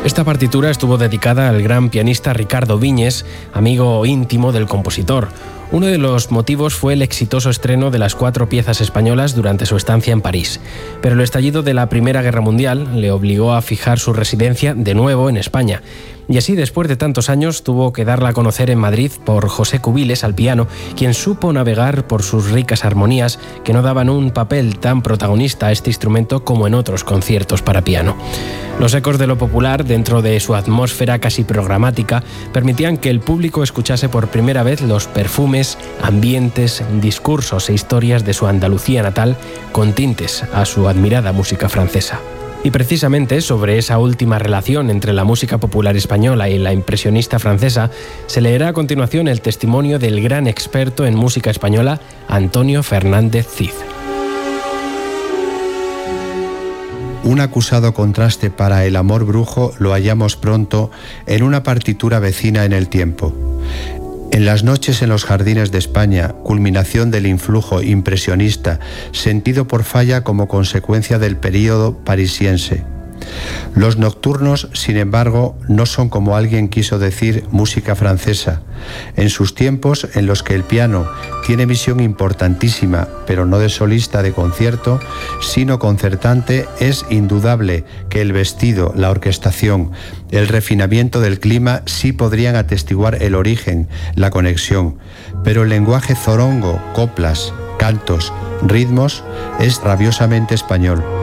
Esta partitura estuvo dedicada al gran pianista Ricardo Viñes, amigo íntimo del compositor. Uno de los motivos fue el exitoso estreno de las 4 piezas españolas durante su estancia en París. Pero el estallido de la Primera Guerra Mundial le obligó a fijar su residencia de nuevo en España. Y así, después de tantos años, tuvo que darla a conocer en Madrid por José Cubiles al piano, quien supo navegar por sus ricas armonías que no daban un papel tan protagonista a este instrumento como en otros conciertos para piano. Los ecos de lo popular, dentro de su atmósfera casi programática, permitían que el público escuchase por primera vez los perfumes, ambientes, discursos e historias de su Andalucía natal, con tintes a su admirada música francesa. Y precisamente sobre esa última relación entre la música popular española y la impresionista francesa, se leerá a continuación el testimonio del gran experto en música española, Antonio Fernández Cid. Un acusado contraste para el amor brujo lo hallamos pronto en una partitura vecina en el tiempo. En las noches en los jardines de España, culminación del influjo impresionista, sentido por Falla como consecuencia del período parisiense. Los nocturnos, sin embargo, no son, como alguien quiso decir, música francesa. En sus tiempos, en los que el piano tiene misión importantísima, pero no de solista de concierto, sino concertante, es indudable que el vestido, la orquestación, el refinamiento del clima sí podrían atestiguar el origen, la conexión, pero el lenguaje zorongo, coplas, cantos, ritmos, es rabiosamente español.